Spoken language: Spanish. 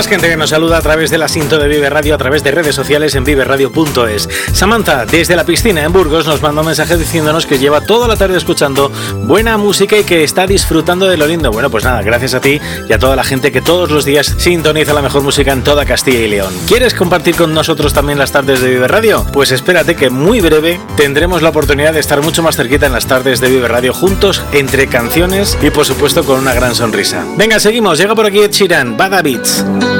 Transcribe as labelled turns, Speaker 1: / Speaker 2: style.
Speaker 1: Más gente que nos saluda a través de la cinta de Vive Radio, a través de redes sociales en viveradio.es. Samantha, desde la piscina en Burgos, nos manda un mensaje diciéndonos que lleva toda la tarde escuchando buena música y que está disfrutando de lo lindo. Bueno, pues nada, gracias a ti y a toda la gente que todos los días sintoniza la mejor música en toda Castilla y León. ¿Quieres compartir con nosotros también las tardes de Vive Radio? Pues espérate que muy breve tendremos la oportunidad de estar mucho más cerquita en las tardes de Vive Radio juntos, entre canciones y por supuesto con una gran sonrisa. Venga, seguimos, llega por aquí Ed Sheeran, Bad Habits.